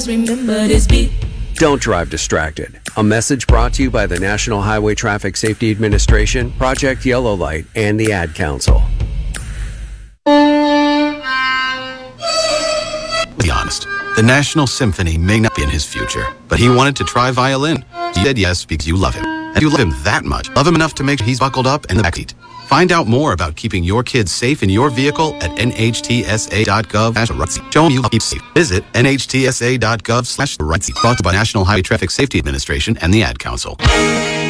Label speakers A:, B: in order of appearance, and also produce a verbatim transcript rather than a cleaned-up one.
A: remember this beat.
B: Don't drive distracted. A message brought to you by the National Highway Traffic Safety Administration, Project Yellow Light, and the Ad Council.
C: Be honest, the National Symphony may not be in his future, but he wanted to try violin. You said yes because you love him. And you love him that much. Love him enough to make sure he's buckled up in the backseat. Find out more about keeping your kids safe in your vehicle at N H T S A dot gov slash right seat. Show them you keep safe. Visit N H T S A dot gov slash right seat. Brought to you by National Highway Traffic Safety Administration and the Ad Council.